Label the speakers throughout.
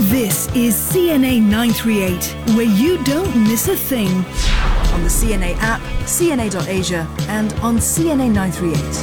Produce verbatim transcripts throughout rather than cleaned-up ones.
Speaker 1: This is C N A nine three eight, where you don't miss a thing. On the C N A app, C N A dot Asia, and on C N A nine three eight.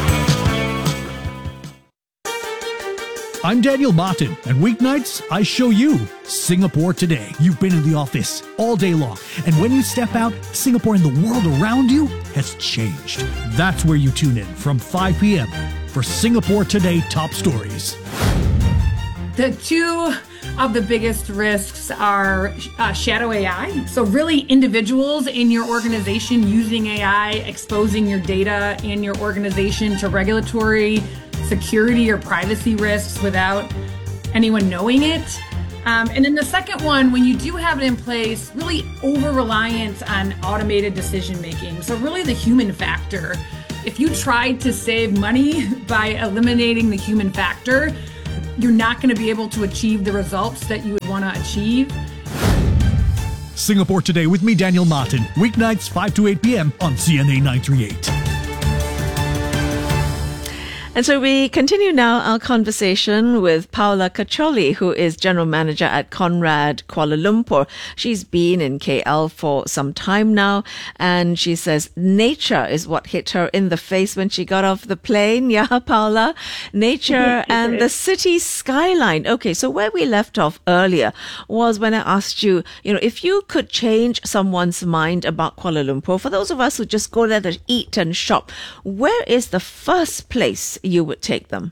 Speaker 2: I'm Daniel Martin, and weeknights, I show you Singapore Today. You've been in the office all day long, and when you step out, Singapore and the world around you has changed. That's where you tune in from five p.m. for Singapore Today Top Stories.
Speaker 3: The two of the biggest risks are uh, shadow A I. So really individuals in your organization using A I, exposing your data in your organization to regulatory, security, or privacy risks without anyone knowing it. Um, and then the second one, when you do have it in place, really over-reliance on automated decision-making. So really the human factor. If you tried to save money by eliminating the human factor, you're not going to be able to achieve the results that you would want to achieve.
Speaker 2: Singapore Today with me, Daniel Martin. Weeknights, five to eight p.m. on C N A nine three eight.
Speaker 4: And so we continue now our conversation with Paula Caccioli, who is General Manager at Conrad Kuala Lumpur. She's been in K L for some time now, and she says nature is what hit her in the face when she got off the plane. Yeah, Paula? Nature and the city skyline. Okay, so where we left off earlier was when I asked you, you know, if you could change someone's mind about Kuala Lumpur, for those of us who just go there to eat and shop, where is the first place you would take them?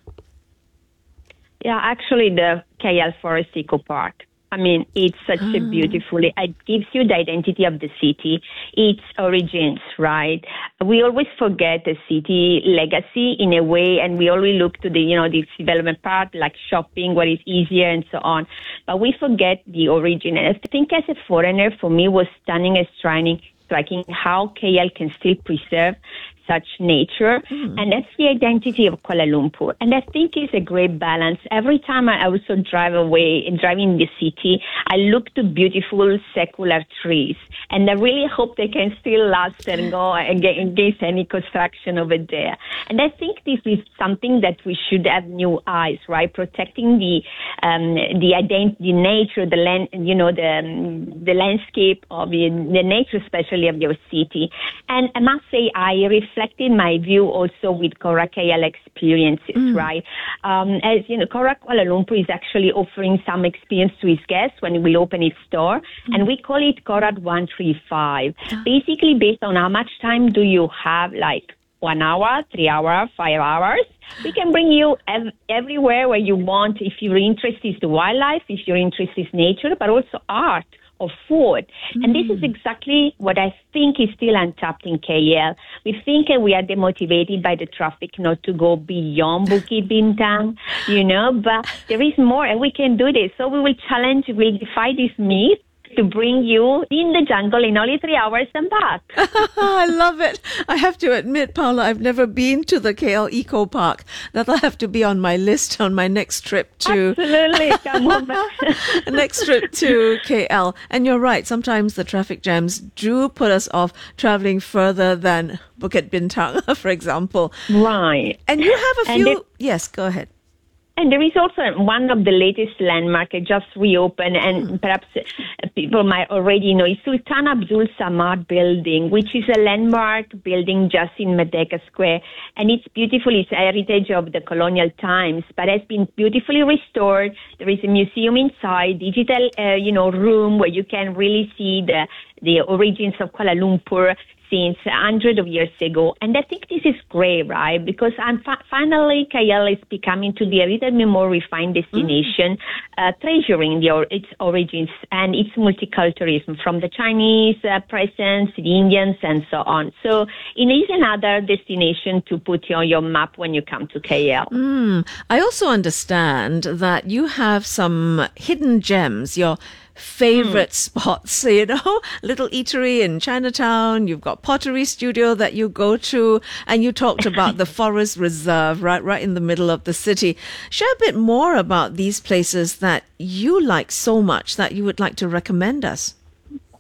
Speaker 5: Yeah, actually the K L Forest Eco Park. I mean, it's such ah. a beautiful, it gives you the identity of the city, its origins, right? We always forget the city legacy in a way, and we always look to the, you know, the development part, like shopping, what is easier and so on. But we forget the origin. And I think as a foreigner, for me, was stunning and striking, striking how K L can still preserve such nature, mm. and that's the identity of Kuala Lumpur. And I think it's a great balance. Every time I also drive away and drive in the city, I look to beautiful secular trees, and I really hope they can still last and go against any construction over there. And I think this is something that we should have new eyes, right? Protecting the um, the ident- the nature, the land, you know, the um, the landscape of the, the nature, especially of your city. And I must say, I reflected my view also with Cora K L experiences, mm. right? Um, as you know, Cora Kuala Lumpur is actually offering some experience to its guests when it will open its store, mm. and we call it Cora one three five. Oh. Basically, based on how much time do you have, like one hour, three hours, five hours, we can bring you ev- everywhere where you want. If your interest is the wildlife, if your interest is nature, but also art or food. Mm. And this is exactly what I think is still untapped in K L. We think uh, we are demotivated by the traffic not to go beyond Bukit Bintang, you know, but there is more and we can do this. So we will challenge, we'll defy this myth to bring you in the jungle in only three hours and back.
Speaker 4: I love it. I have to admit, Paula, I've never been to the K L Eco Park. That'll have to be on my list on my next trip to...
Speaker 5: Absolutely. Come on back.
Speaker 4: next trip to K L. And you're right, sometimes the traffic jams do put us off traveling further than Bukit Bintang, for example.
Speaker 5: Right.
Speaker 4: And you have a
Speaker 5: and
Speaker 4: few...
Speaker 5: it-
Speaker 4: yes, go ahead.
Speaker 5: And there is also one of the latest landmarks just reopened, and perhaps people might already know, is Sultan Abdul Samad building, which is a landmark building just in Merdeka Square. And it's beautiful. It's a heritage of the colonial times, but has been beautifully restored. There is a museum inside, digital, uh, you know, room where you can really see the the origins of Kuala Lumpur since hundreds of years ago. And I think this is great, right? Because I'm fi- finally K L is becoming to be a little bit more refined destination, mm. uh, treasuring the, or- its origins and its multiculturalism from the Chinese uh, presence, the Indians, and so on. So it is another destination to put on your map when you come to K L.
Speaker 4: Mm. I also understand that you have some hidden gems, your favorite mm. spots, you know, little eatery in Chinatown, you've got pottery studio that you go to, and you talked about the forest reserve right right in the middle of the city. Share a bit more about these places that you like so much that you would like to recommend us.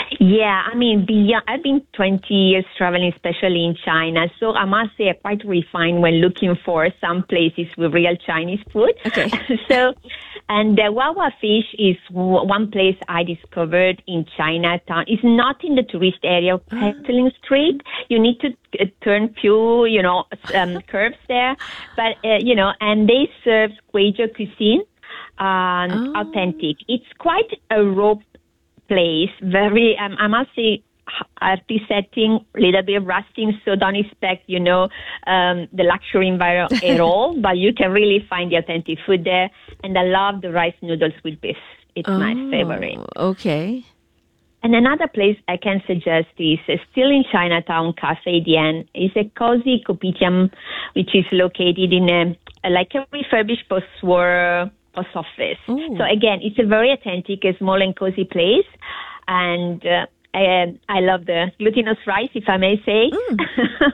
Speaker 5: Yeah, I mean, beyond, I've been twenty years traveling, especially in China. So I must say I'm quite refined when looking for some places with real Chinese food.
Speaker 4: Okay.
Speaker 5: So, and the Wawa Fish is w- one place I discovered in Chinatown. It's not in the tourist area of Petaling Street. You need to uh, turn few, you know, um, curves there. But, uh, you know, and they serve Guizhou cuisine, um,
Speaker 4: Oh.
Speaker 5: authentic. It's quite a raw place, very, um, I must say, arty setting, a little bit rusting, so don't expect, you know, um, the luxury environment at all, but you can really find the authentic food there. And I love the rice noodles with beef. It's my favorite.
Speaker 4: Okay.
Speaker 5: And another place I can suggest is uh, still in Chinatown, Cafe Dien. It's a cozy kopitiam, which is located in a, like a refurbished post-war post office.
Speaker 4: Ooh.
Speaker 5: So again, it's a very authentic, a small and cozy place. And uh, I, I love the glutinous rice, if I may say. Mm.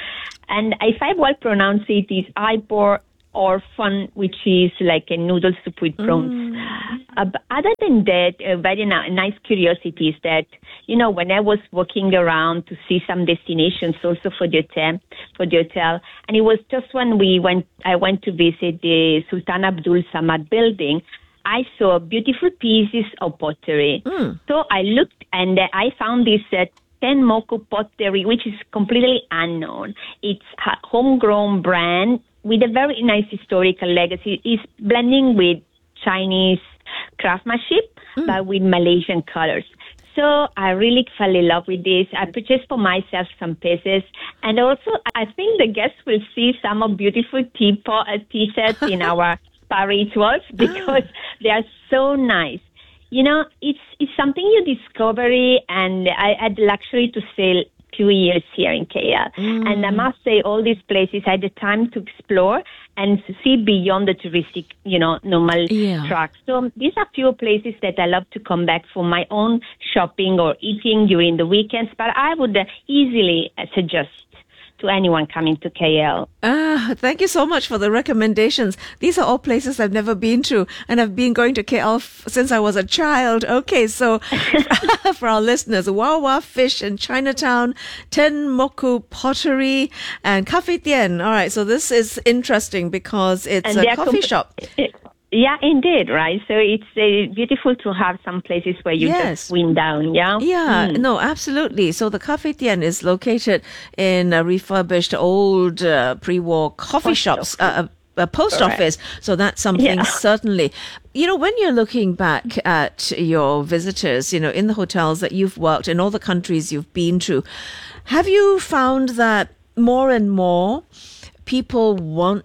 Speaker 5: And if I well pronounce it, it's Aipor Orphan, which is like a noodle soup with prawns. Mm. Uh, but other than that, a very na- nice curiosity is that, you know, when I was walking around to see some destinations also for the hotel, for the hotel, and it was just when we went, I went to visit the Sultan Abdul Samad building, I saw beautiful pieces of pottery. Mm. So I looked and uh, I found this uh, Tenmoku pottery, which is completely unknown. It's a homegrown brand with a very nice historical legacy. It's blending with Chinese craftsmanship, mm. but with Malaysian colors. So I really fell in love with this. I purchased for myself some pieces. And also, I think the guests will see some of beautiful teapot, uh, tea sets in our spa rituals because they are so nice. You know, it's it's something you discover, and I had the luxury to sail two years here in K L. Mm. And I must say, all these places I had the time to explore and to see beyond the touristic, you know, normal
Speaker 4: yeah. tracks.
Speaker 5: So these are few places that I love to come back for my own shopping or eating during the weekends. But I would uh, easily uh, suggest to anyone coming to K L.
Speaker 4: Ah, thank you so much for the recommendations. These are all places I've never been to, and I've been going to K L f- since I was a child. Okay, so for our listeners, Wawa Fish in Chinatown, Tenmoku Pottery, and Cafe Dien. All right, so this is interesting because it's
Speaker 5: and
Speaker 4: a coffee comp- shop.
Speaker 5: It- Yeah, indeed, right? So it's uh, beautiful to have some places where you
Speaker 4: yes.
Speaker 5: just wind down, yeah?
Speaker 4: Yeah,
Speaker 5: mm.
Speaker 4: no, absolutely. So the Cafe Dien is located in a refurbished old uh, pre-war coffee post shops, uh, a, a post Correct. office. So that's something yeah. certainly. You know, when you're looking back at your visitors, you know, in the hotels that you've worked, in all the countries you've been to, have you found that more and more people want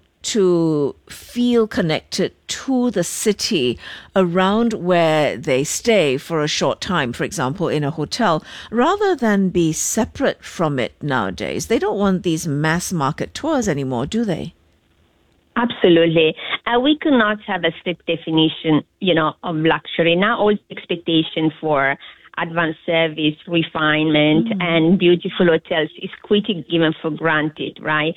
Speaker 4: to feel connected to the city around where they stay for a short time, for example, in a hotel, rather than be separate from it nowadays? They don't want these mass market tours anymore, do they?
Speaker 5: Absolutely. Uh, we could not have a strict definition, you know, of luxury. Now all expectation for advanced service, refinement, mm. and beautiful hotels is quickly given for granted, right?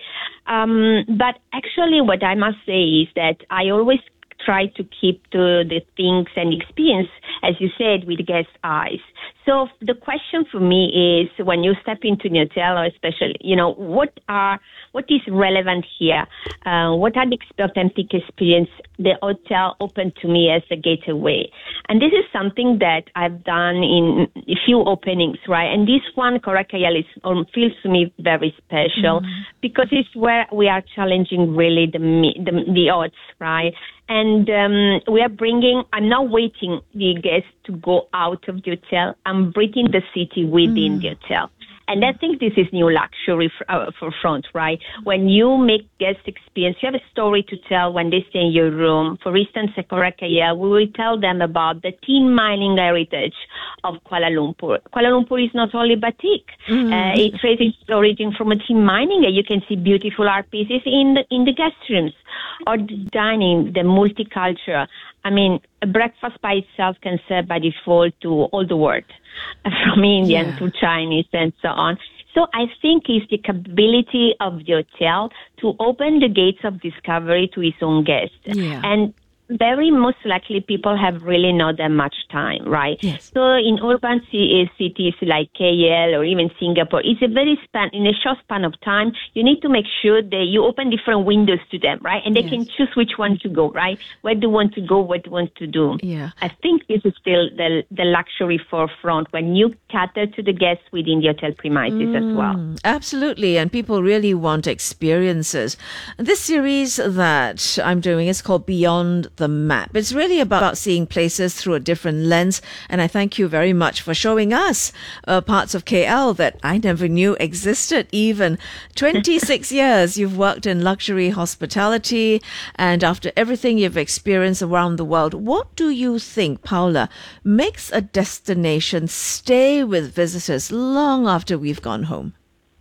Speaker 5: Um, but actually what I must say is that I always try to keep to the things and experience, as you said, with guest eyes. So the question for me is, when you step into the hotel, or especially, you know, what are what is relevant here? Uh, what are the authentic experience the hotel opened to me as a gateway? And this is something that I've done in a few openings, right? And this one, Korakayal, is um, feels to me very special mm. because it's where we are challenging really the the, the odds, right? And um, we are bringing, I'm not waiting the guests to go out of the hotel. I'm bringing the city within mm. the hotel. And I think this is new luxury for, uh, for front, right? When you make guest experience, you have a story to tell when they stay in your room. For instance, at Korakaya, we will tell them about the tin mining heritage of Kuala Lumpur. Kuala Lumpur is not only batik. Mm. Uh, it traces its origin from a tin mining, and you can see beautiful art pieces in the, in the guest rooms. Or the dining, the multicultural. I mean, a breakfast by itself can serve by default to all the world, from Indian yeah. to Chinese and so on. So I think it's the capability of the hotel to open the gates of discovery to its own guests.
Speaker 4: Yeah.
Speaker 5: And very most likely people have really not that much time, right?
Speaker 4: Yes.
Speaker 5: So in urban c- cities like K L or even Singapore, it's a very span, in a short span of time, you need to make sure that you open different windows to them, right? And they
Speaker 4: Yes.
Speaker 5: can choose which one to go, right? Where do you want to go, what do you want to do?
Speaker 4: Yeah.
Speaker 5: I think this is still the, the luxury forefront when you cater to the guests within the hotel premises as well.
Speaker 4: Mm, absolutely, and people really want experiences. This series that I'm doing is called Beyond the Map. It's really about seeing places through a different lens, and I thank you very much for showing us uh, parts of K L that I never knew existed even. twenty-six years you've worked in luxury hospitality, and after everything you've experienced around the world, what do you think, Paula, makes a destination stay with visitors long after we've gone home?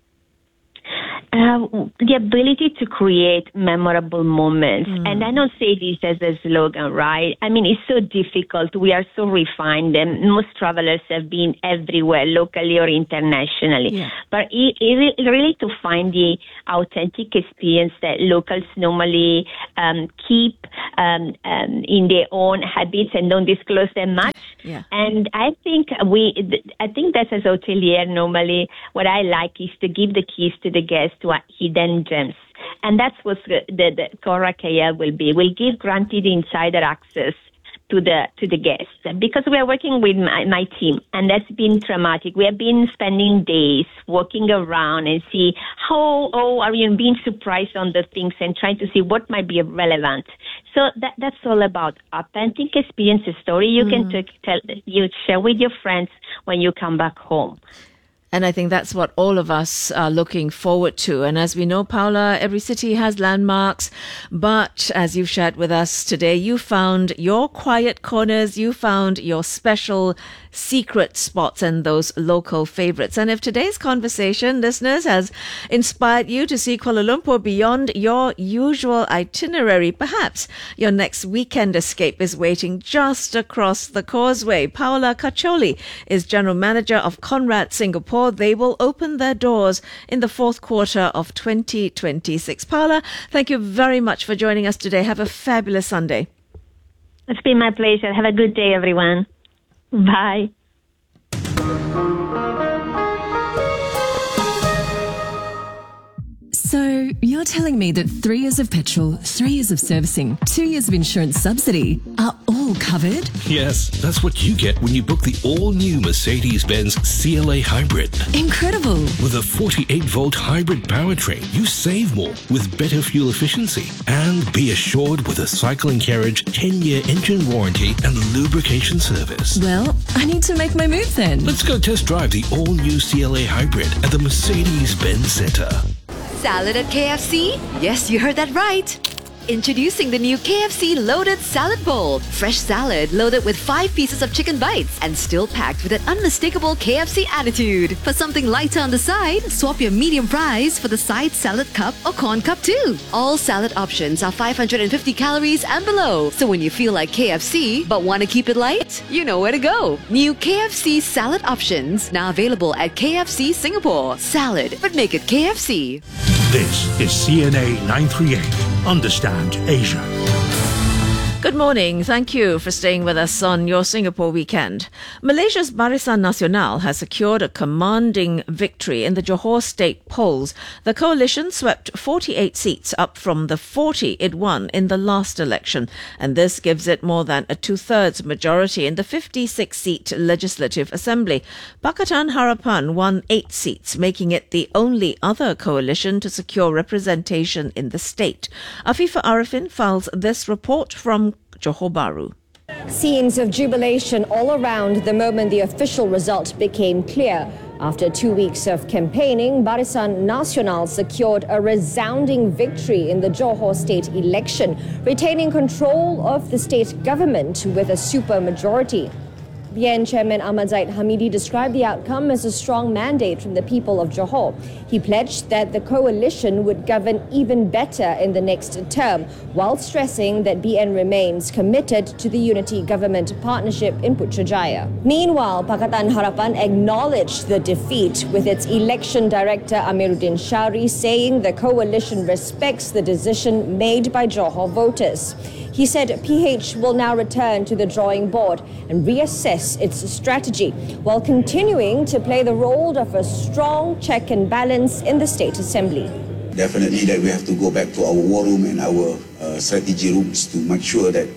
Speaker 5: Uh, the ability to create memorable moments.
Speaker 4: Mm.
Speaker 5: And I don't say this as a slogan, right? I mean, it's so difficult. We are so refined, and most travelers have been everywhere, locally or internationally.
Speaker 4: Yeah.
Speaker 5: But it, it really to find the authentic experience that locals normally um, keep um, um, in their own habits and don't disclose them much.
Speaker 4: Yeah.
Speaker 5: And I think we, I think that as a hotelier, normally what I like is to give the keys to the guests to our hidden gems. And that's what the, the, the Cora K L will be. We'll give granted insider access to the to the guests, because we are working with my, my team, and that's been traumatic. We have been spending days walking around and see how oh are you being surprised on the things and trying to see what might be relevant. So that that's all about authentic experience, a story you mm. can t- tell you share with your friends when you come back home.
Speaker 4: And I think that's what all of us are looking forward to. And as we know, Paula, every city has landmarks. But as you've shared with us today, you found your quiet corners, you found your special secret spots and those local favorites. And if today's conversation, listeners, has inspired you to see Kuala Lumpur beyond your usual itinerary, perhaps your next weekend escape is waiting just across the causeway. Paula Caccioli is General Manager of Conrad Singapore. They will open their doors in the fourth quarter of twenty twenty-six. Paula, thank you very much for joining us today. Have a fabulous Sunday.
Speaker 5: It's been my pleasure. Have a good day, everyone. Bye.
Speaker 6: So, you're telling me that three years of petrol, three years of servicing, two years of insurance subsidy are all covered?
Speaker 7: Yes, that's what you get when you book the all-new Mercedes-Benz C L A Hybrid.
Speaker 6: Incredible!
Speaker 7: With a forty-eight volt hybrid powertrain, you save more with better fuel efficiency. And be assured with a cycling carriage, ten year engine warranty and lubrication service.
Speaker 6: Well, I need to make my move then.
Speaker 7: Let's go test drive the all-new C L A Hybrid at the Mercedes-Benz Centre.
Speaker 8: Salad at K F C? Yes, you heard that right. Introducing the new K F C Loaded Salad Bowl. Fresh salad loaded with five pieces of chicken bites and still packed with an unmistakable K F C attitude. For something lighter on the side, swap your medium fries for the side salad cup or corn cup too. All salad options are five hundred fifty calories and below. So when you feel like K F C but want to keep it light, you know where to go. New K F C salad options now available at K F C Singapore. Salad, but make it K F C.
Speaker 9: This is C N A nine thirty-eight. Understand Asia.
Speaker 4: Good morning. Thank you for staying with us on your Singapore weekend. Malaysia's Barisan Nasional has secured a commanding victory in the Johor state polls. The coalition swept forty-eight seats up from the forty it won in the last election, and this gives it more than a two-thirds majority in the fifty-six seat Legislative Assembly. Pakatan Harapan won eight seats, making it the only other coalition to secure representation in the state. Afifa Arifin files this report from Johor Bahru.
Speaker 10: Scenes of jubilation all around the moment the official result became clear. After two weeks of campaigning, Barisan Nasional secured a resounding victory in the Johor state election, retaining control of the state government with a super majority. B N Chairman Ahmad Zaid Hamidi described the outcome as a strong mandate from the people of Johor. He pledged that the coalition would govern even better in the next term, while stressing that B N remains committed to the unity government partnership in Putrajaya. Meanwhile, Pakatan Harapan acknowledged the defeat, with its election director Amiruddin Shari saying the coalition respects the decision made by Johor voters. He said P H will now return to the drawing board and reassess its strategy while continuing to play the role of a strong check and balance in the State Assembly.
Speaker 11: Definitely that we have to go back to our war room and our uh, strategy rooms to make sure that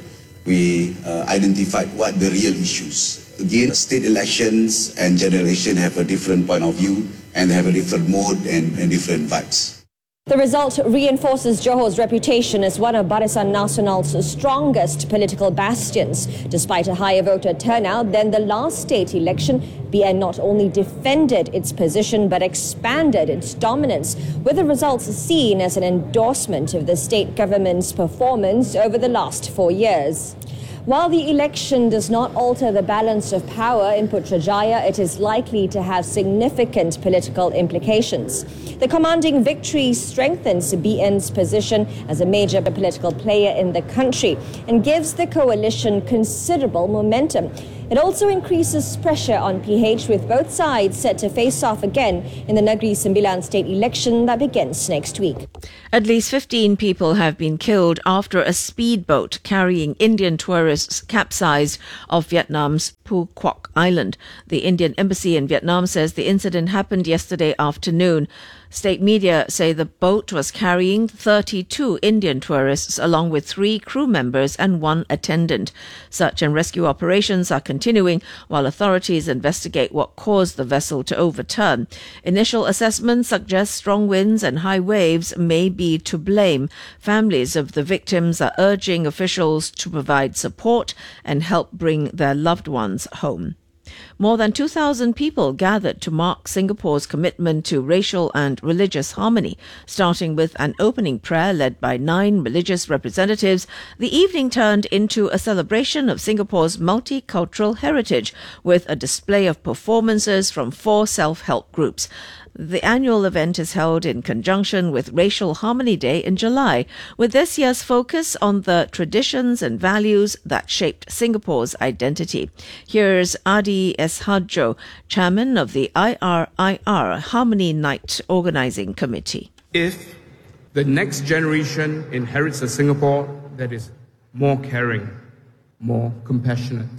Speaker 11: we uh, identify what the real issues. Again, state elections and general election have a different point of view and have a different mode and, and different vibes.
Speaker 10: The result reinforces Johor's reputation as one of Barisan Nasional's strongest political bastions. Despite a higher voter turnout than the last state election, B N not only defended its position but expanded its dominance, with the results seen as an endorsement of the state government's performance over the last four years. While the election does not alter the balance of power in Putrajaya, it is likely to have significant political implications. The commanding victory strengthens B N's position as a major political player in the country and gives the coalition considerable momentum. It also increases pressure on P H, with both sides set to face off again in the Negeri Sembilan state election that begins next week.
Speaker 4: At least fifteen people have been killed after a speedboat carrying Indian tourists capsized off Vietnam's Phu Quoc Island. The Indian embassy in Vietnam says the incident happened yesterday afternoon. State media say the boat was carrying thirty-two Indian tourists along with three crew members and one attendant. Search and rescue operations are continuing while authorities investigate what caused the vessel to overturn. Initial assessments suggest strong winds and high waves may be to blame. Families of the victims are urging officials to provide support and help bring their loved ones home. More than two thousand people gathered to mark Singapore's commitment to racial and religious harmony. Starting with an opening prayer led by nine religious representatives, the evening turned into a celebration of Singapore's multicultural heritage with a display of performances from four self-help groups. The annual event is held in conjunction with Racial Harmony Day in July, with this year's focus on the traditions and values that shaped Singapore's identity. Here's Adi Eshajo, chairman of the I R I R Harmony Night Organizing Committee.
Speaker 12: If the next generation inherits a Singapore that is more caring, more compassionate,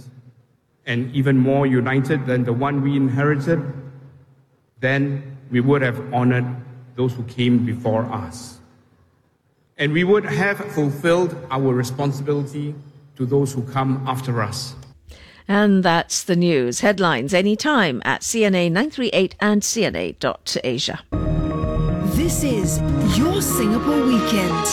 Speaker 12: and even more united than the one we inherited, then we would have honored those who came before us. And we would have fulfilled our responsibility to those who come after us.
Speaker 4: And that's the news. Headlines anytime at C N A nine three eight and C N A dot Asia.
Speaker 1: This is Your Singapore Weekend.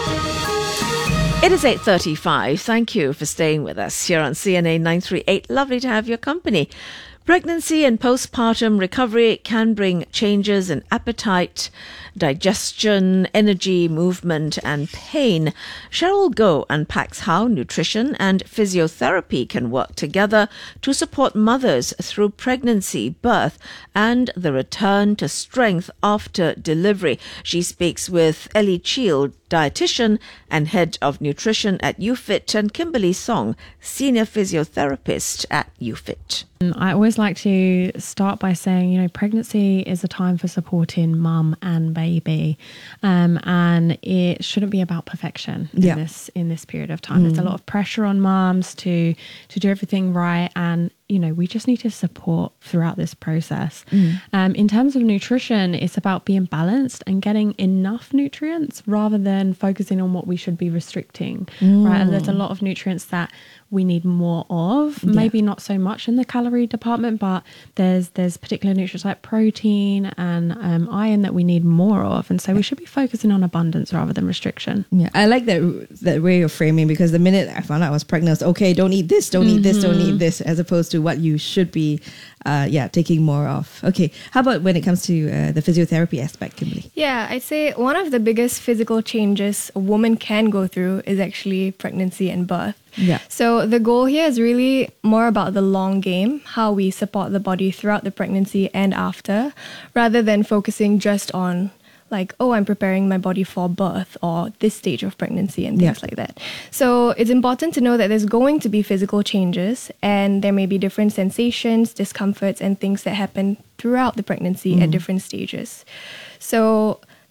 Speaker 4: It is eight thirty-five. Thank you for staying with us here on C N A nine three eight. Lovely to have your company. Pregnancy and postpartum recovery can bring changes in appetite, digestion, energy, movement, and pain. Cheryl Goh unpacks how nutrition and physiotherapy can work together to support mothers through pregnancy, birth, and the return to strength after delivery. She speaks with Ellie Cheel, dietitian and head of nutrition at UFit, and Kimberly Song, senior physiotherapist at UFit.
Speaker 13: I always like to start by saying, you know, pregnancy is a time for supporting mum and baby, um, and it shouldn't be about perfection in
Speaker 14: yeah.
Speaker 13: this in this period of time.
Speaker 14: Mm.
Speaker 13: There's a lot of pressure on mums to to do everything right, and you know, we just need to support throughout this process.
Speaker 14: Mm.
Speaker 13: Um, in terms of nutrition, it's about being balanced and getting enough nutrients rather than focusing on what we should be restricting.
Speaker 14: Mm.
Speaker 13: Right, and there's a lot of nutrients that we need more of,
Speaker 14: Yeah.
Speaker 13: maybe not so much in the calorie department, but there's there's particular nutrients like protein and um, iron that we need more of, and so we should be focusing on abundance rather than restriction.
Speaker 14: Yeah, I like that that way of framing, because the minute I found out I was pregnant, I was, okay, don't eat this, don't eat this, don't eat this, as opposed to what you should be, uh, yeah, taking more of. Okay, how about when it comes to uh, the physiotherapy aspect, Kimberly?
Speaker 15: Yeah, I'd say one of the biggest physical changes a woman can go through is actually pregnancy and birth.
Speaker 14: Yeah.
Speaker 15: So the goal here is really more about the long game, how we support the body throughout the pregnancy and after, rather than focusing just on like, oh, I'm preparing my body for birth or this stage of pregnancy and things
Speaker 14: Yeah.
Speaker 15: like that. So it's important to know that there's going to be physical changes, and there may be different sensations, discomforts, and things that happen throughout the pregnancy
Speaker 14: Mm.
Speaker 15: at different stages. So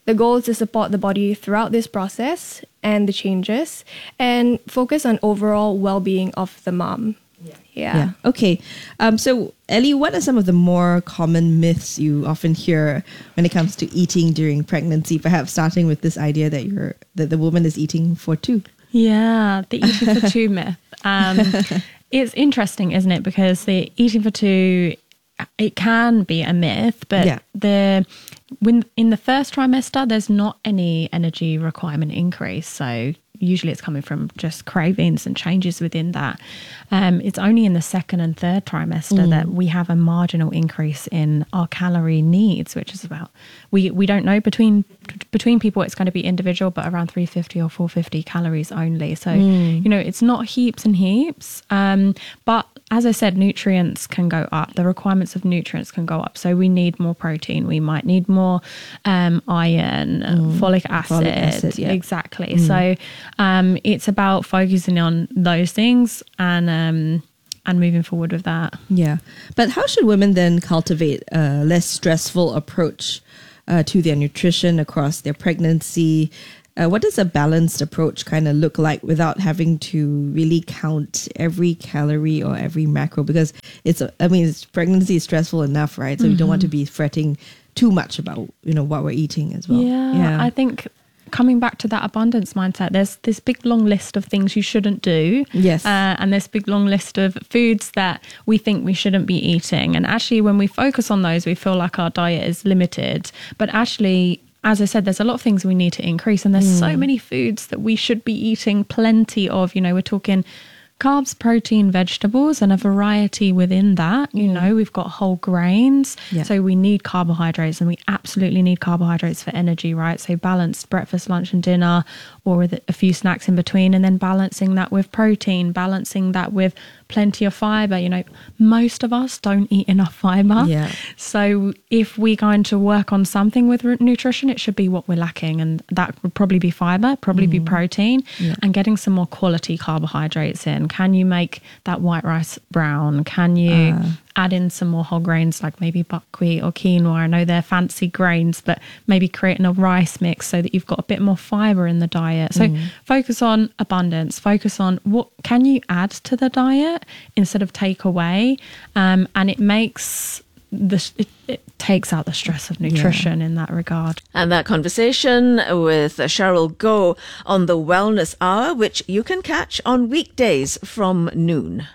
Speaker 15: The goal is to support the body throughout this process and the changes and focus on overall well-being of the mom. Yeah.
Speaker 14: Yeah. Okay. Um, so, Ellie, what are some of the more common myths you often hear when it comes to eating during pregnancy? Perhaps starting with this idea that you're that the woman is eating for two.
Speaker 13: Yeah, the eating for two myth. Um, it's interesting, isn't it? Because the eating for two, it can be a myth, but
Speaker 14: Yeah.
Speaker 13: the when in the first trimester, there's not any energy requirement increase. So usually it's coming from just cravings and changes within that. Um, it's only in the second and third trimester
Speaker 14: Mm.
Speaker 13: that we have a marginal increase in our calorie needs, which is about, we, we don't know between between people, it's going to be individual, but around three fifty or four fifty calories only. So,
Speaker 14: Mm.
Speaker 13: you know, it's not heaps and heaps. Um, but as I said, nutrients can go up. The requirements of nutrients can go up. So we need more protein. We might need more um, iron,
Speaker 14: Mm.
Speaker 13: folic acid.
Speaker 14: Folic acid, yeah.
Speaker 13: Exactly.
Speaker 14: Mm.
Speaker 13: So um, it's about focusing on those things and um, and moving forward with that.
Speaker 14: Yeah. But how should women then cultivate a less stressful approach uh, to their nutrition across their pregnancy? Uh, what does a balanced approach kind of look like without having to really count every calorie or every macro? Because it's, I mean, it's, pregnancy is stressful enough, right? So we don't want to be fretting too much about, you know, what we're eating as well.
Speaker 13: Yeah, I think coming back to that abundance mindset, there's this big long list of things you shouldn't do.
Speaker 14: Yes.
Speaker 13: Uh, and this big long list of foods that we think we shouldn't be eating. And actually, when we focus on those, we feel like our diet is limited. But actually, as I said, there's a lot of things we need to increase. And there's so many foods that we should be eating plenty of. You know, we're talking carbs, protein, vegetables, and a variety within that. You know, we've got whole grains.
Speaker 14: Yeah.
Speaker 13: So we need carbohydrates, and we absolutely need carbohydrates for energy, right? So balanced breakfast, lunch, and dinner, or with a few snacks in between, and then balancing that with protein, balancing that with plenty of fiber. You know, most of us don't eat enough fiber.
Speaker 14: Yeah.
Speaker 13: So if we're going to work on something with r- nutrition, it should be what we're lacking. And that would probably be fiber, probably be protein,
Speaker 14: Yeah.
Speaker 13: and getting some more quality carbohydrates in. Can you make that white rice brown? Can you
Speaker 14: Ah.
Speaker 13: add in some more whole grains like maybe buckwheat or quinoa? I know they're fancy grains, but maybe creating a rice mix so that you've got a bit more fiber in the diet. So focus on abundance, focus on what can you add to the diet instead of take away. Um, and it makes the, it, it takes out the stress of nutrition in that regard.
Speaker 4: And that conversation with Cheryl Goh on the Wellness Hour, which you can catch on weekdays from noon.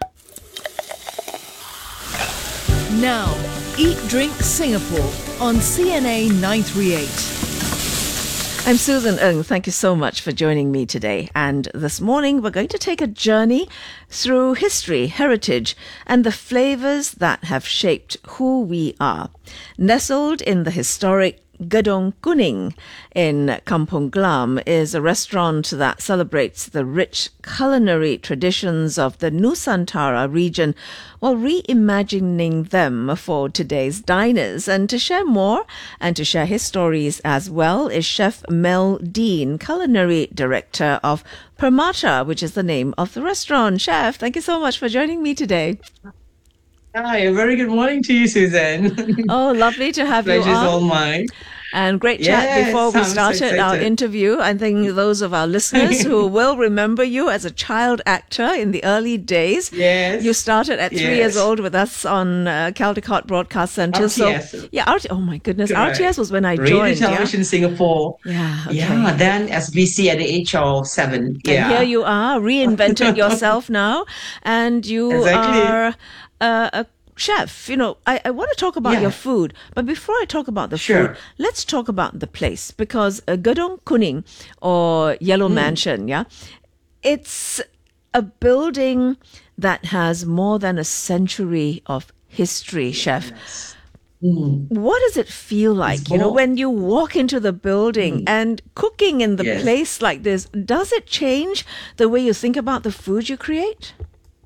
Speaker 1: Now, Eat Drink Singapore on C N A nine thirty-eight.
Speaker 4: I'm Susan Ng. Thank you so much for joining me today. And this morning, we're going to take a journey through history, heritage, and the flavors that have shaped who we are. Nestled in the historic Gedong Kuning in Kampung Glam is a restaurant that celebrates the rich culinary traditions of the Nusantara region while reimagining them for today's diners. And to share more and to share his stories as well is Chef Mel Dean, culinary director of Permata, which is the name of the restaurant. Chef, thank you so much for joining me today.
Speaker 16: Hi, a very good morning to you, Susan.
Speaker 4: Oh, lovely to have you on.
Speaker 16: Pleasure's all mine.
Speaker 4: And great chat
Speaker 16: Yes,
Speaker 4: before we
Speaker 16: I'm so
Speaker 4: started our
Speaker 16: excited.
Speaker 4: interview. I think those of our listeners who will remember you as a child actor in the early days.
Speaker 16: Yes.
Speaker 4: You started at three years
Speaker 16: Yes.
Speaker 4: old with us on uh, Caldecott Broadcast Centre.
Speaker 16: R T S.
Speaker 4: So, yeah, R T- oh my goodness.
Speaker 16: Correct.
Speaker 4: R T S was when I
Speaker 16: Radio
Speaker 4: joined.
Speaker 16: Television Singapore.
Speaker 4: Yeah. Okay.
Speaker 16: Yeah, then S B C at the age of seven.
Speaker 4: And
Speaker 16: Yeah.
Speaker 4: here you are, reinvented yourself now, and you
Speaker 16: Exactly.
Speaker 4: are uh, a chef. You know, I, I want to talk about
Speaker 16: Yeah.
Speaker 4: your food, but before I talk about the
Speaker 16: Sure.
Speaker 4: food, let's talk about the place, because uh, Gedong Kuning, or Yellow
Speaker 16: Mm.
Speaker 4: Mansion, yeah, it's a building that has more than a century of history, chef. What does it feel like, you know,
Speaker 16: more-
Speaker 4: when you walk into the building and cooking in the
Speaker 16: Yes.
Speaker 4: place like this? Does it change the way you think about the food you create?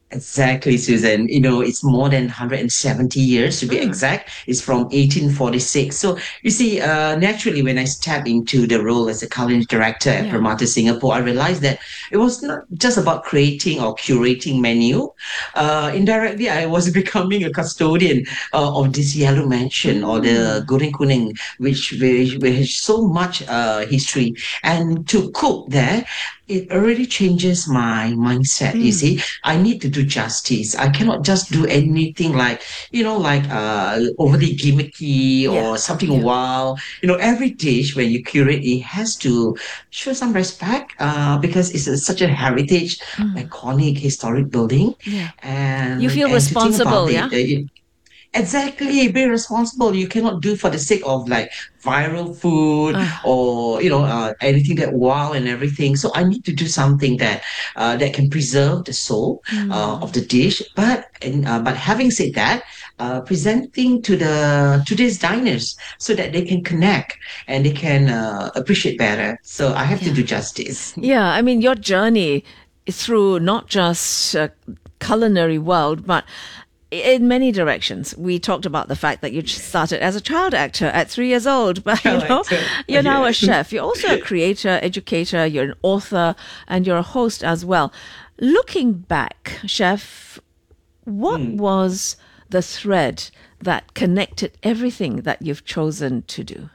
Speaker 17: Exactly, Susan. You know, it's more than one hundred seventy years to be exact. It's from eighteen forty-six. So you see, uh, naturally, when I stepped into the role as a culinary director at
Speaker 18: Yeah.
Speaker 17: Permata Singapore, I realized that it was not just about creating or curating menu. Uh, indirectly, I was becoming a custodian uh, of this yellow mansion or the Goreng Kuning, which which, which has so much uh, history. And to cook there, it already changes my mindset. You see, I need to do justice. I cannot just do anything like, you know, like uh, overly gimmicky or
Speaker 18: Yeah,
Speaker 17: something
Speaker 18: yeah.
Speaker 17: wow. You know, every dish when you curate, it has to show some respect uh, because it's a, such a heritage, iconic, historic building.
Speaker 4: Yeah.
Speaker 17: And
Speaker 4: You feel
Speaker 17: and to think
Speaker 4: responsible,
Speaker 17: about
Speaker 4: yeah?
Speaker 17: it, uh, it- Exactly, be responsible. You cannot do for the sake of like viral food or you know uh, anything that wow and everything. So I need to do something that uh, that can preserve the soul uh, of the dish. But and uh, but having said that, uh, presenting to the today's diners so that they can connect and they can uh, appreciate better. So I have to do justice.
Speaker 4: Yeah, I mean, your journey through not just uh, culinary world, but in many directions. We talked about the fact that you started as a child actor at three years old, but you
Speaker 18: Child
Speaker 4: know,
Speaker 18: actor.
Speaker 4: you're now
Speaker 18: Yeah.
Speaker 4: a chef. You're also a creator, educator, you're an author, and you're a host as well. Looking back, chef, what was the thread that connected everything that you've chosen to do?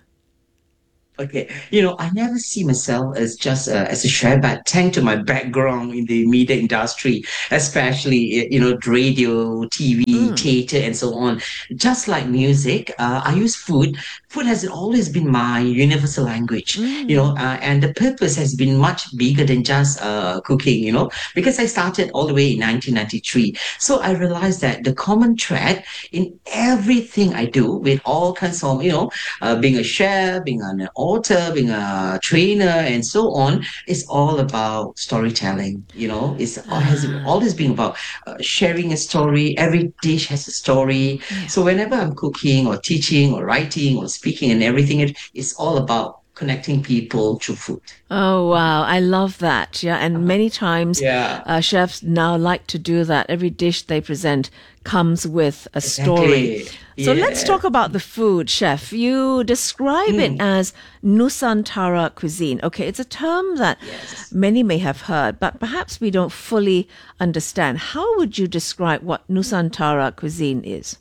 Speaker 17: Okay, you know, I never see myself as just uh, as a chef, but thanks to my background in the media industry, especially you know radio, T V, theater, and so on. Just like music, uh, I use food. Food has always been my universal language, you know, uh, and the purpose has been much bigger than just uh, cooking, you know, because I started all the way in nineteen ninety-three. So I realized that the common thread in everything I do, with all kinds of, you know, uh, being a chef, being an author, being a trainer, and so on, is all about storytelling. You know, it's all has always been about uh, sharing a story. Every dish has a story. So whenever I'm cooking or teaching or writing or speaking and everything, it, it's all about connecting people through food.
Speaker 4: Oh, wow. I love that. Yeah. And many times
Speaker 17: Yeah.
Speaker 4: uh, chefs now like to do that. Every dish they present comes with a story.
Speaker 17: Exactly.
Speaker 4: So let's
Speaker 17: Yeah.
Speaker 4: talk about the food, chef. You describe it as Nusantara cuisine. Okay, it's a term that many may have heard, but perhaps we don't fully understand. How would you describe what Nusantara cuisine is?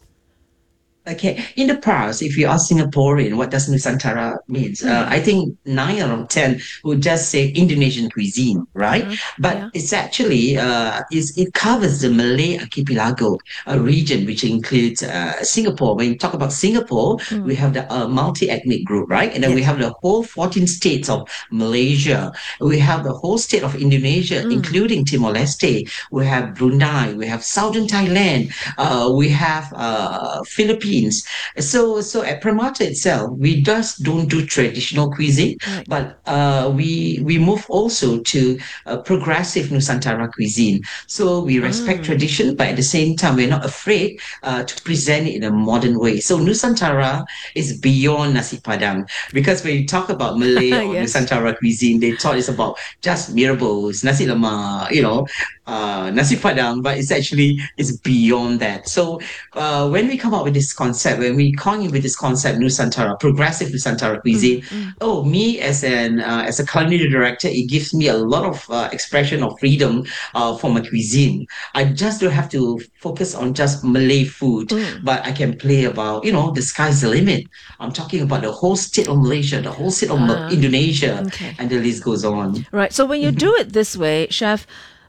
Speaker 17: Okay, in the past, if you ask Singaporean, what does Nusantara means? Uh, I think nine out of ten would just say Indonesian cuisine, right? But it's actually uh, it's, it covers the Malay archipelago, a region which includes uh, Singapore. When you talk about Singapore, we have the uh, multi-ethnic group, right? And then we have the whole fourteen states of Malaysia. We have the whole state of Indonesia, including Timor-Leste. We have Brunei. We have Southern Thailand. Uh, we have uh, Philippines. So, so at Permata itself, we just don't do traditional cuisine, but uh, we we move also to uh, progressive Nusantara cuisine. So we respect tradition, but at the same time, we're not afraid uh, to present it in a modern way. So Nusantara is beyond nasi padang, because when you talk about Malay or
Speaker 18: Yes.
Speaker 17: Nusantara cuisine, they thought it's about just mee rebus, nasi lemak, you know, uh, nasi padang, but it's actually it's beyond that. So uh, when we come up with this concept, when we come in with this concept, Nusantara, progressive Nusantara cuisine, oh, me as an uh, as a culinary director, it gives me a lot of uh, expression of freedom uh, for my cuisine. I just don't have to focus on just Malay food, but I can play about, you know, the sky's the limit. I'm talking about the whole state of Malaysia, the whole state of Ma-
Speaker 4: Ah,
Speaker 17: Indonesia,
Speaker 4: okay.
Speaker 17: and the list goes on.
Speaker 4: Right. So when you do it this way, chef,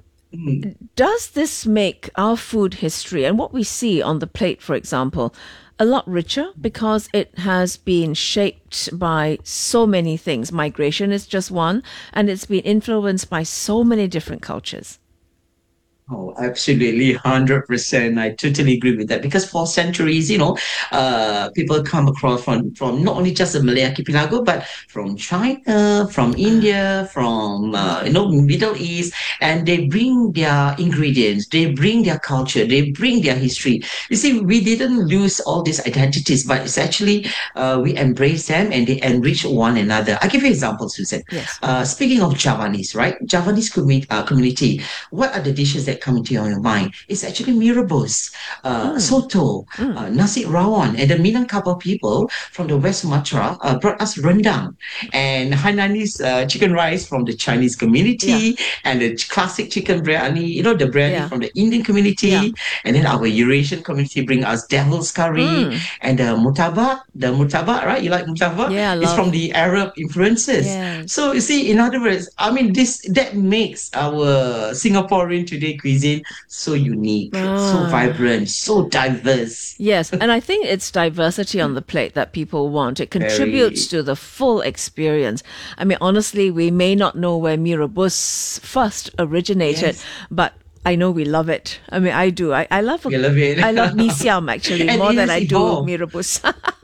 Speaker 4: does this make our food history and what we see on the plate, for example, a lot richer because it has been shaped by so many things? Migration is just one, and it's been influenced by so many different cultures.
Speaker 17: Oh, absolutely, one hundred percent. I totally agree with that. Because for centuries, you know, uh, people come across from, from not only just the Malay archipelago, but from China, from India, from, uh, you know, Middle East, and they bring their ingredients, they bring their culture, they bring their history. You see, we didn't lose all these identities, but it's actually, uh, we embrace them and they enrich one another. I'll give you an example, Susan.
Speaker 4: Yes.
Speaker 17: Uh, speaking of Javanese, right? Javanese commu- uh, community, what are the dishes that that come into your mind, it's actually mee rebus, uh, mm. soto, mm. Uh, nasi rawon. And the Minangkabau people from the West Sumatra uh, brought us rendang and Hainanese uh, chicken rice from the Chinese community, yeah. and the classic chicken biryani, you know, the biryani yeah. from the Indian community. Yeah. And then our Eurasian community bring us devil's curry mm. and the murtabak, the murtabak, right? You like murtabak?
Speaker 4: Yeah, I love
Speaker 17: it's from
Speaker 4: it.
Speaker 17: the Arab influences.
Speaker 4: Yes.
Speaker 17: So you see, in other words, I mean, this that makes our Singaporean today cuisine so unique, ah. so vibrant, so diverse.
Speaker 4: Yes, and I think it's diversity on the plate that people want. It contributes Very. to the full experience. I mean, honestly, we may not know where mee rebus first originated, yes. but I know we love it. I mean, I do. I, I love
Speaker 17: you love it.
Speaker 4: I love mee siam actually more than I
Speaker 17: evolved.
Speaker 4: do mee rebus.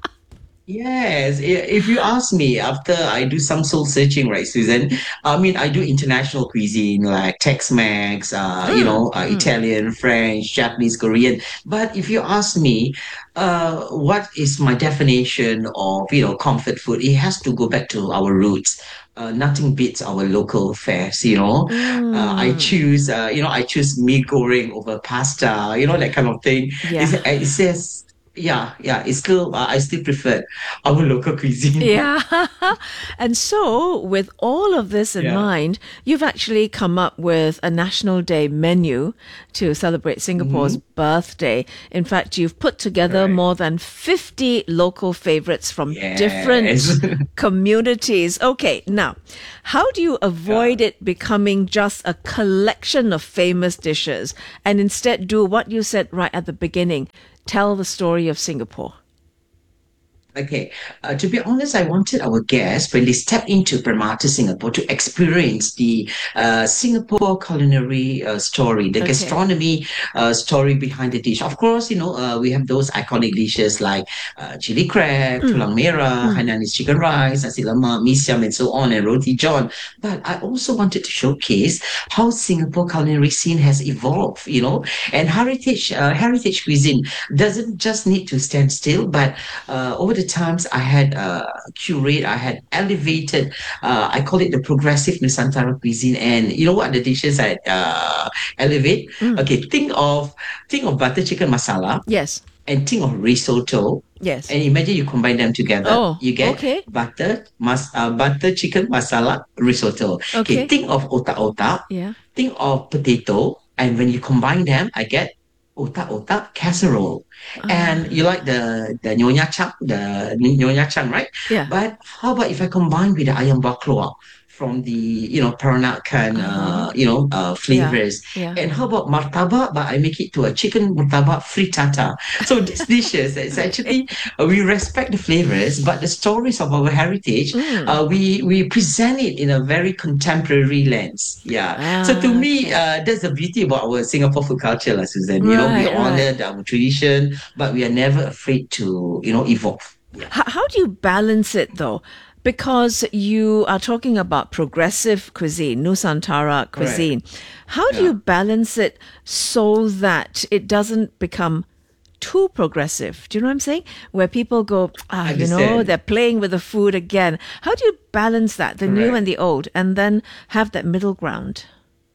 Speaker 17: Yes, if you ask me, after I do some soul searching, right, Susan? I mean, I do international cuisine like Tex-Mex, uh, mm. you know, uh, mm. Italian, French, Japanese, Korean. But if you ask me, uh, what is my definition of, you know, comfort food? It has to go back to our roots. Uh, nothing beats our local fares, you know. Mm. Uh, I choose, uh, you know, I choose mee goreng over pasta, you know, that kind of thing.
Speaker 4: Yeah.
Speaker 17: It's, it says. Yeah, yeah, it's still, uh, I still prefer our local cuisine.
Speaker 4: Yeah. And so, with all of this in yeah. mind, you've actually come up with a National Day menu to celebrate Singapore's mm-hmm. birthday. In fact, you've put together right. more than fifty local favorites from
Speaker 17: yes.
Speaker 4: different communities. Okay, now, how do you avoid yeah. it becoming just a collection of famous dishes and instead do what you said right at the beginning? Tell the story of Singapore.
Speaker 17: Okay, uh, to be honest, I wanted our guests, when they step into Permata Singapore, to experience the uh, Singapore culinary uh, story, the okay. gastronomy uh, story behind the dish. Of course, you know, uh, we have those iconic dishes like uh, chili crab, mm. tulang merah, mm. Hainanese chicken rice, nasi lemak, mee siam, and so on, and roti john. But I also wanted to showcase how Singapore culinary scene has evolved, you know, and heritage uh, heritage cuisine doesn't just need to stand still, but uh, over the times I had uh, curate, I had elevated, uh, I call it the progressive Nusantara cuisine. And you know what the dishes I uh, elevate? Mm. Okay, think of think of butter chicken masala.
Speaker 4: Yes.
Speaker 17: And think of risotto.
Speaker 4: Yes.
Speaker 17: And imagine you combine them together.
Speaker 4: Oh,
Speaker 17: you get
Speaker 4: okay.
Speaker 17: butter, mas- uh, butter chicken masala risotto.
Speaker 4: Okay.
Speaker 17: Okay. Think of otak-otak.
Speaker 4: Yeah.
Speaker 17: Think of potato. And when you combine them, I get otak-otak casserole. Uh, and you like the the nyonya chang, the nyonya chang, right?
Speaker 4: Yeah.
Speaker 17: But how about if I combine with the ayam buah keluak from the, you know, Peranakan, uh, you know, uh, flavors?
Speaker 4: Yeah. Yeah.
Speaker 17: And how about martabak, but I make it to a chicken martabak frittata. So these dishes, it's actually, uh, we respect the flavors, but the stories of our heritage, mm. uh, we, we present it in a very contemporary lens. Yeah. Ah, so to me, uh, that's the beauty about our Singapore food culture, like Susan. Right, you know, we honor right. our tradition, but we are never afraid to, you know, evolve.
Speaker 4: Yeah. How, how do you balance it though? Because you are talking about progressive cuisine, Nusantara cuisine. Right. How do yeah. you balance it so that it doesn't become too progressive? Do you know what I'm saying? Where people go, ah, you know, they're playing with the food again. How do you balance that, the right. new and the old, and then have that middle ground?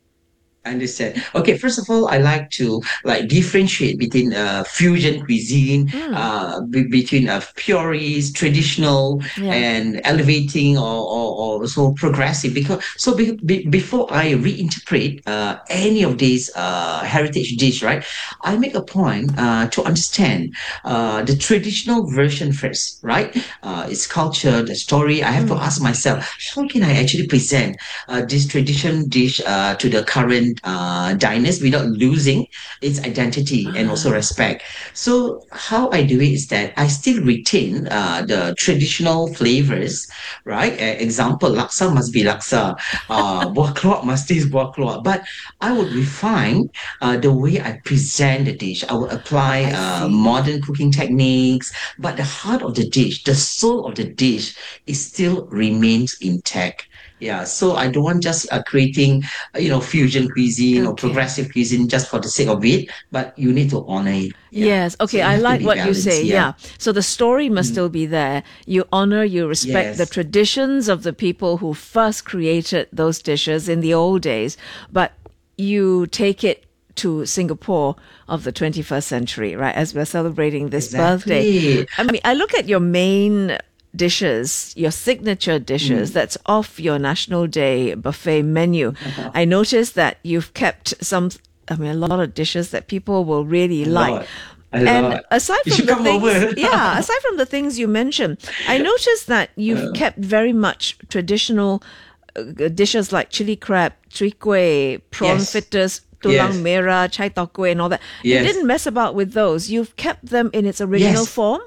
Speaker 17: I understand. Okay, first of all, I like to like differentiate between uh, fusion cuisine, mm. uh, be- between uh, purees, traditional, yeah. and elevating, or, or, or so progressive. Because so be- be- before I reinterpret uh, any of these uh, heritage dish, right, I make a point uh, to understand uh, the traditional version first, right? Uh, its culture, the story. I have mm. to ask myself, how can I actually present uh, this tradition dish uh, to the current Uh, diners without losing its identity ah. and also respect. So how I do it is that I still retain uh, the traditional flavors, right? Uh, example, laksa must be laksa, uh, buah keluak must be buah keluak. But I would refine uh, the way I present the dish. I would apply uh, modern cooking techniques, but the heart of the dish, the soul of the dish, it still remains intact. Yeah, so I don't want just uh, creating, uh, you know, fusion cuisine okay. or progressive cuisine just for the sake of it, but you need to honor it.
Speaker 4: Yeah. Yes, okay, so I like what balanced, you say, yeah. yeah. So the story must mm. still be there. You honor, you respect yes. the traditions of the people who first created those dishes in the old days, but you take it to Singapore of the twenty-first century, right? As we're celebrating this
Speaker 17: Exactly.
Speaker 4: birthday. I mean, I look at your main dishes, your signature dishes
Speaker 17: Mm.
Speaker 4: that's off your National Day buffet menu. I noticed that you've kept some, I mean, a lot of dishes that people will really
Speaker 17: A
Speaker 4: like.
Speaker 17: lot. A
Speaker 4: And
Speaker 17: lot.
Speaker 4: aside
Speaker 17: You
Speaker 4: from
Speaker 17: should
Speaker 4: the
Speaker 17: come
Speaker 4: things,
Speaker 17: over.
Speaker 4: yeah, aside from the things you mentioned, I noticed that you've kept very much traditional uh, dishes like chili crab, chwee kueh, prawn
Speaker 17: Yes.
Speaker 4: fritters, tulang
Speaker 17: Yes.
Speaker 4: merah, chai tok kueh, and all that. You
Speaker 17: Yes.
Speaker 4: didn't mess about with those. You've kept them in its original
Speaker 17: Yes.
Speaker 4: form.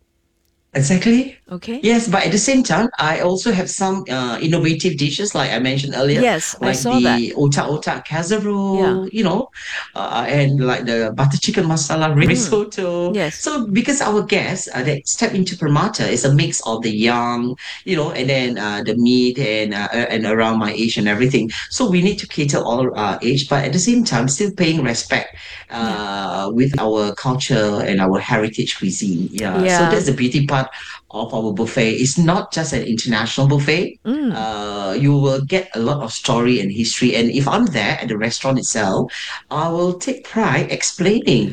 Speaker 17: Exactly.
Speaker 4: Okay.
Speaker 17: Yes, but at the same time, I also have some uh, innovative dishes, like I mentioned earlier.
Speaker 4: Yes, I
Speaker 17: like
Speaker 4: saw
Speaker 17: the otak-otak casserole, you know, uh, and like the butter chicken masala risotto.
Speaker 4: Yes.
Speaker 17: So because our guests uh, that step into Permata is a mix of the young, you know, and then uh, the meat and uh, uh, and around my age and everything. So we need to cater all uh, age, but at the same time, still paying respect uh, with our culture and our heritage cuisine. Yeah.
Speaker 4: Yeah.
Speaker 17: So that's the beauty part of our buffet. It's not just an international buffet.
Speaker 4: Mm.
Speaker 17: Uh, you will get a lot of story and history. And if I'm there at the restaurant itself, I will take pride explaining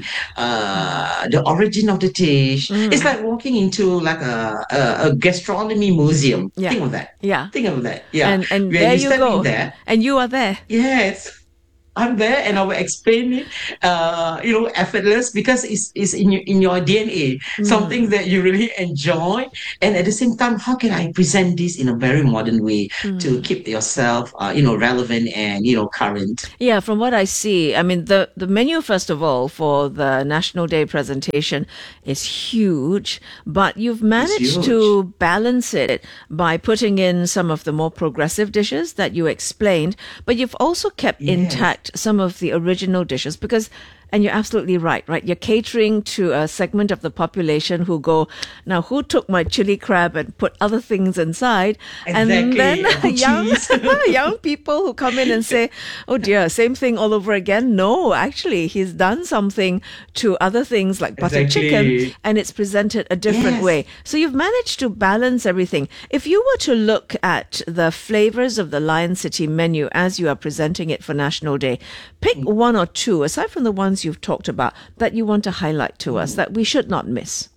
Speaker 17: uh, the origin of the dish.
Speaker 4: Mm.
Speaker 17: It's like walking into like a, a, a gastronomy museum.
Speaker 4: Yeah.
Speaker 17: Think of that.
Speaker 4: Yeah.
Speaker 17: Think of that. Yeah.
Speaker 4: And and
Speaker 17: When
Speaker 4: there you
Speaker 17: step in
Speaker 4: go.
Speaker 17: there,
Speaker 4: And you are there.
Speaker 17: yes. I'm there and I will explain it, uh, you know, effortless because it's, it's in your, in your D N A, something that you really enjoy. And at the same time, how can I present this in a very modern way to keep yourself, uh, you know, relevant and, you know, current?
Speaker 4: Yeah, from what I see, I mean, the, the menu, first of all, for the National Day presentation is huge, but you've managed
Speaker 17: huge.
Speaker 4: to balance it by putting in some of the more progressive dishes that you explained, but you've also kept
Speaker 17: Yes.
Speaker 4: intact some of the original dishes because, and you're absolutely right, right? You're catering to a segment of the population who go, now who took my chili crab and put other things inside? And
Speaker 17: Exactly,
Speaker 4: then
Speaker 17: and put
Speaker 4: young,
Speaker 17: cheese.
Speaker 4: young people who come in and say, oh dear, same thing all over again. No, actually, he's done something to other things like butter
Speaker 17: Exactly.
Speaker 4: chicken and it's presented a different
Speaker 17: Yes.
Speaker 4: way. So you've managed to balance everything. If you were to look at the flavors of the Lion City menu as you are presenting it for National Day, pick one or two, aside from the ones you've talked about, that you want to highlight to us that we should not miss.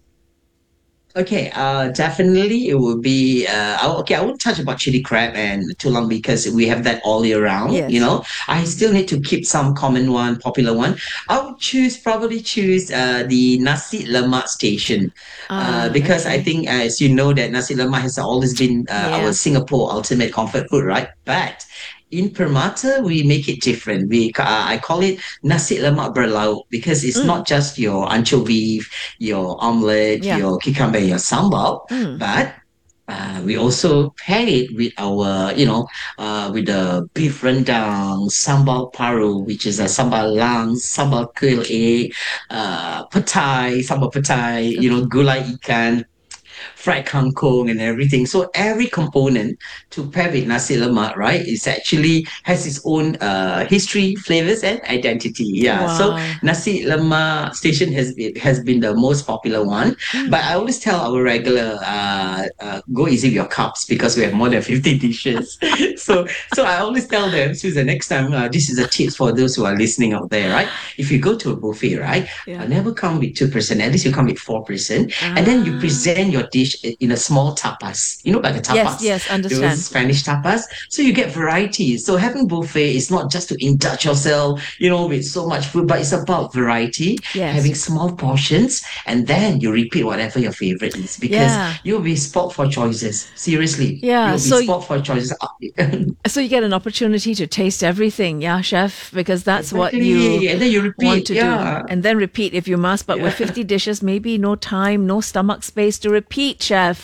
Speaker 17: Okay, uh, definitely it will be. Uh, I- okay, I won't touch about chili crab and tulang because we have that all year round.
Speaker 4: Yes.
Speaker 17: You know, I still need to keep some common one, popular one. I would choose probably choose uh, the nasi lemak station uh,
Speaker 4: Ah,
Speaker 17: because I
Speaker 4: okay.
Speaker 17: think, uh, as you know, that nasi lemak has always been uh,
Speaker 4: Yeah.
Speaker 17: our Singapore ultimate comfort food, right? But in Permata, we make it different. We uh, I call it nasi lemak berlauk because it's
Speaker 4: Mm.
Speaker 17: not just your anchovy, your omelette,
Speaker 4: Yeah.
Speaker 17: your cucumber, your sambal,
Speaker 4: Mm.
Speaker 17: but uh, we also pair it with our, you know, uh, with the beef rendang, sambal paru, which is a sambal lang, sambal kuil egg, uh, petai, sambal petai, you know, gulai ikan, fried kangkong and everything. So every component to pair with nasi lemak, right, is actually has its own uh, history, flavors, and identity. Yeah. So
Speaker 4: Wow.
Speaker 17: nasi lemak station has been, has been the most popular one. But I always tell our regular, uh, uh, go easy with your cups because we have more than fifty dishes. so so I always tell them, Susan, next time, uh, this is a tip for those who are listening out there, right? If you go to a buffet, right,
Speaker 4: Yeah.
Speaker 17: uh, never come with two person. At least you come with four person, and then you present your dish i- in a small tapas. You know, like a tapas.
Speaker 4: Yes, yes, understand.
Speaker 17: Those Spanish tapas. So you get variety. So having buffet is not just to indulge yourself, you know, with so much food, but it's about variety.
Speaker 4: Yes.
Speaker 17: Having small portions, and then you repeat whatever your favorite is because
Speaker 4: Yeah.
Speaker 17: you'll be spoiled for choices. Seriously.
Speaker 4: Yeah,
Speaker 17: You'll
Speaker 4: so
Speaker 17: be spoiled for choices.
Speaker 4: So you get an opportunity to taste everything, yeah, chef, because that's what you
Speaker 17: Exactly. And then you repeat,
Speaker 4: want to
Speaker 17: yeah.
Speaker 4: do. And then repeat if you must, but with
Speaker 17: Yeah.
Speaker 4: fifty dishes, maybe no time, no stomach space to repeat, chef.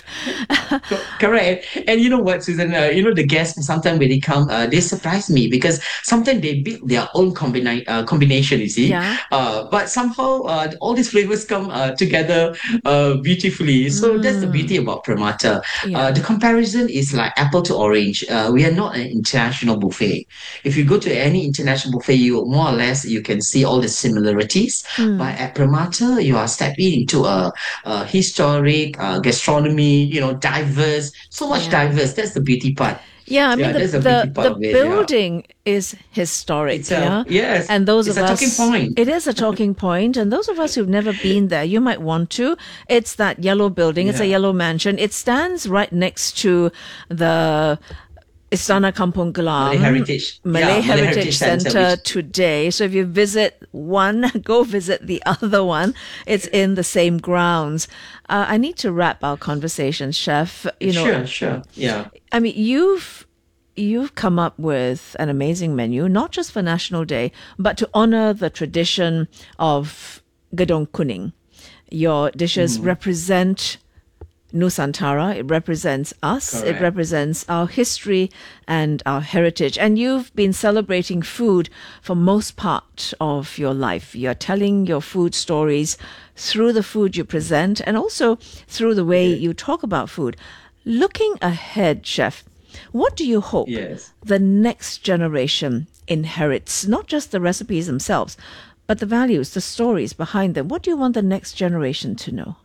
Speaker 17: Correct. And you know what, Susan? Uh, you know, the guests, sometimes when they come, uh, they surprise me because sometimes they build their own combina- uh, combination, you see.
Speaker 4: Yeah.
Speaker 17: Uh, but somehow uh, all these flavors come uh, together uh, beautifully. So that's the beauty about Permata.
Speaker 4: Yeah.
Speaker 17: Uh, the comparison is like apple to orange. Uh, we are not an international buffet. If you go to any international buffet, you more or less you can see all the similarities.
Speaker 4: Mm.
Speaker 17: But at Permata, you are stepping into a, a historic uh, gastronomy, you know, diverse, so much
Speaker 4: Yeah.
Speaker 17: diverse. That's the beauty part.
Speaker 4: Yeah, I mean,
Speaker 17: Yeah,
Speaker 4: the,
Speaker 17: that's a
Speaker 4: the,
Speaker 17: big part
Speaker 4: the
Speaker 17: of it, yeah.
Speaker 4: building is historic.
Speaker 17: It's a-
Speaker 4: yeah?
Speaker 17: yes,
Speaker 4: And those
Speaker 17: it's
Speaker 4: of
Speaker 17: a
Speaker 4: us.
Speaker 17: talking point.
Speaker 4: It is a talking point. And those of us who've never been there, you might want to. It's that yellow building, it's a
Speaker 17: Yeah.
Speaker 4: yellow mansion. It stands right next to the Istana Kampung Glam,
Speaker 17: Malay Heritage-
Speaker 4: Malay
Speaker 17: yeah, Malay
Speaker 4: Heritage,
Speaker 17: Heritage
Speaker 4: Centre,
Speaker 17: Centre, which-
Speaker 4: today. So if you visit one, go visit the other one. It's in the same grounds. Uh, I need to wrap our conversation, Chef. You know,
Speaker 17: sure, sure. Yeah.
Speaker 4: I mean, you've you've come up with an amazing menu, not just for National Day, but to honor the tradition of Gedong Kuning. Your dishes
Speaker 17: Mm.
Speaker 4: represent Nusantara. It represents us. It
Speaker 17: Correct.
Speaker 4: represents our history and our heritage. And you've been celebrating food for most part of your life. You're telling your food stories through the food you present and also through the way you talk about food. Looking ahead, Chef, what do you hope
Speaker 17: Yes.
Speaker 4: the next generation inherits? Not just the recipes themselves, but the values, the stories behind them. What do you want the next generation to know?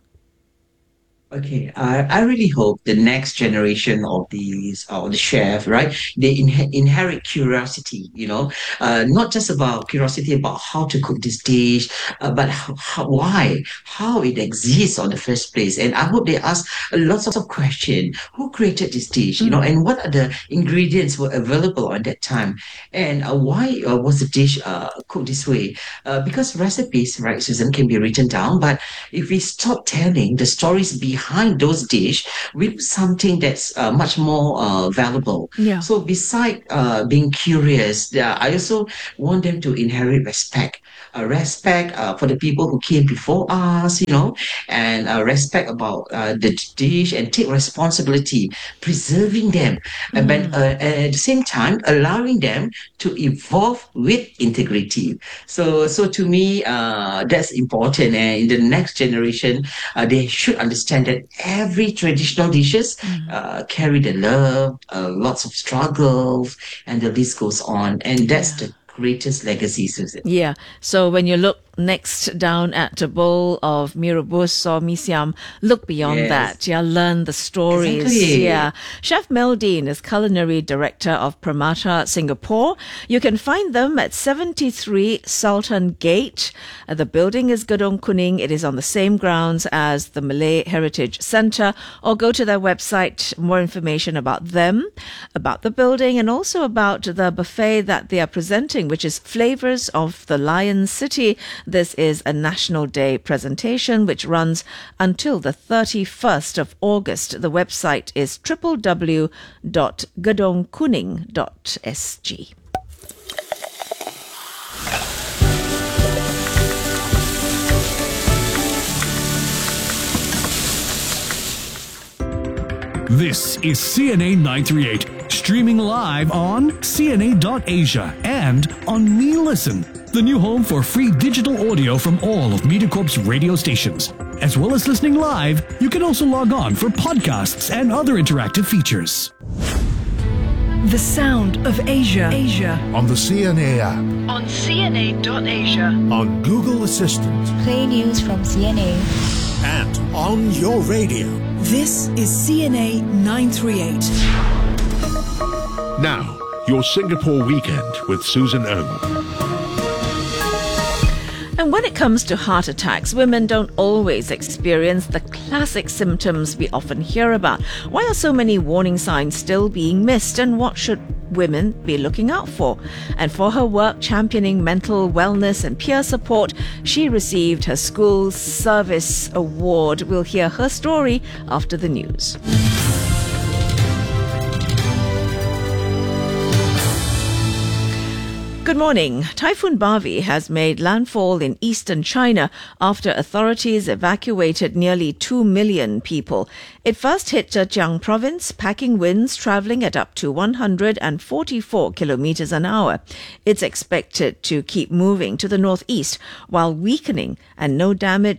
Speaker 17: Okay, I, I really hope the next generation of these, of the chef, right? They inhe- inherit curiosity, you know, uh, not just about curiosity about how to cook this dish, uh, but how, how, why, how it exists on the first place. And I hope they ask lots of questions. Who created this dish, you know, and what are the ingredients were available at that time? And uh, why uh, was the dish uh, cooked this way? Uh, because recipes, right, Susan, can be written down, but if we stop telling the stories behind behind those dish with something that's uh, much more uh, valuable.
Speaker 4: Yeah.
Speaker 17: So beside uh, being curious, uh, I also want them to inherit respect. Uh, respect uh, for the people who came before us, you know, and uh, respect about uh, the dish and take responsibility, preserving them, uh, but uh, at the same time allowing them to evolve with integrity. So, so to me, uh, that's important. And in the next generation, uh, they should understand that every traditional dishes uh, carry the love, uh, lots of struggles, and the list goes on. And that's the greatest legacy, Susan.
Speaker 4: Yeah. So when you look next down at a bowl of mee rebus or mee siam, look beyond
Speaker 17: Yes.
Speaker 4: that. Yeah, learn the stories.
Speaker 17: Exactly.
Speaker 4: Yeah. Chef Mel Dean is culinary director of Pramata Singapore. You can find them at seventy-three Sultan Gate. Uh, the building is Gedong Kuning. It is on the same grounds as the Malay Heritage Centre. Or go to their website, more information about them, about the building, and also about the buffet that they are presenting, which is Flavors of the Lion City. This is a National Day presentation which runs until the thirty-first of August. The website is w w w dot gedong kuning dot s g.
Speaker 2: This is C N A nine thirty-eight, streaming live on C N A dot Asia and on Me Listen, the new home for free digital audio from all of MediaCorp's radio stations. As well as listening live, you can also log on for podcasts and other interactive features.
Speaker 1: The sound of Asia. Asia.
Speaker 9: On the C N A app.
Speaker 1: On C N A dot Asia.
Speaker 9: On Google Assistant.
Speaker 18: Play news from C N A.
Speaker 9: And on your radio.
Speaker 1: This is C N A nine thirty-eight.
Speaker 9: Now, your Singapore weekend with Susan Ohm.
Speaker 4: And when it comes to heart attacks, women don't always experience the classic symptoms we often hear about. Why are so many warning signs still being missed, and what should women be looking out for? And for her work championing mental wellness and peer support, she received her school's service award. We'll hear her story after the news. Good morning. Typhoon Bavi has made landfall in eastern China after authorities evacuated nearly two million people. It first hit Zhejiang province, packing winds traveling at up to one hundred forty-four kilometers an hour. It's expected to keep moving to the northeast while weakening, and no damage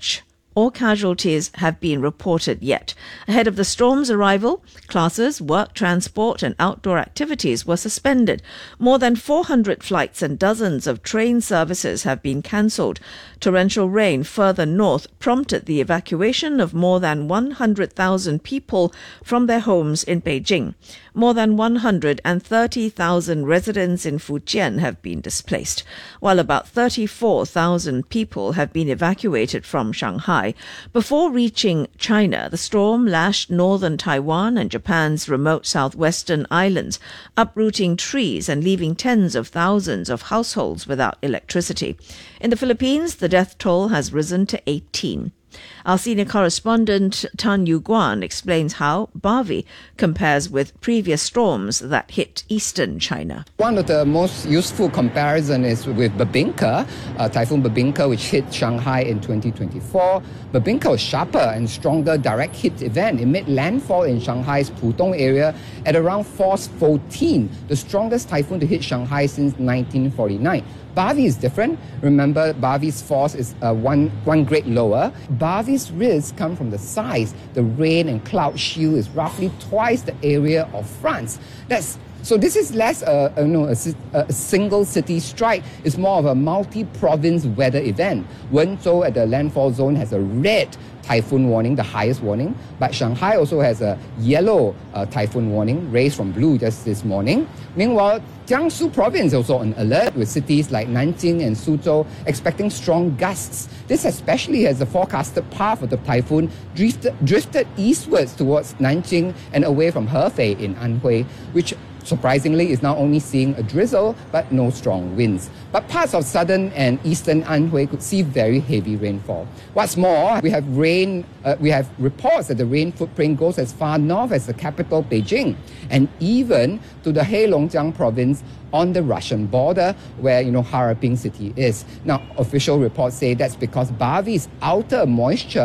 Speaker 4: or casualties have been reported yet. Ahead of the storm's arrival, classes, work, transport and outdoor activities were suspended. More than four hundred flights and dozens of train services have been cancelled. Torrential rain further north prompted the evacuation of more than one hundred thousand people from their homes in Beijing. More than one hundred thirty thousand residents in Fujian have been displaced, while about thirty-four thousand people have been evacuated from Shanghai. Before reaching China, the storm lashed northern Taiwan and Japan's remote southwestern islands, uprooting trees and leaving tens of thousands of households without electricity. In the Philippines, the death toll has risen to eighteen. Our senior correspondent Tan Yu Guan explains how Bavi compares with previous storms that hit eastern China.
Speaker 19: One of the most useful comparison is with Babinka, uh, Typhoon Babinka, which hit Shanghai in twenty twenty-four. Babinka was sharper and stronger direct hit event. It made landfall in Shanghai's Pudong area at around force fourteen, the strongest typhoon to hit Shanghai since nineteen forty-nine. Bavi is different. Remember, Bavi's force is uh, one, one grade lower. Bavi's risks come from the size. The rain and cloud shield is roughly twice the area of France. That's So this is less a, a, no, a, a single city strike. It's more of a multi-province weather event. Wenzhou at the landfall zone has a red typhoon warning, the highest warning, but Shanghai also has a yellow uh, typhoon warning, raised from blue just this morning. Meanwhile, Jiangsu province also on alert, with cities like Nanjing and Suzhou expecting strong gusts. This especially as the forecasted path of the typhoon drifted, drifted eastwards towards Nanjing and away from Hefei in Anhui, which surprisingly is now only seeing a drizzle but no strong winds. But parts of southern and eastern Anhui could see very heavy rainfall. What's more, we have rain. Uh, we have reports that the rain footprint goes as far north as the capital Beijing, and even to the Heilongjiang province on the Russian border, where you know Harbin city is. Now, official reports say that's because Bavi's outer moisture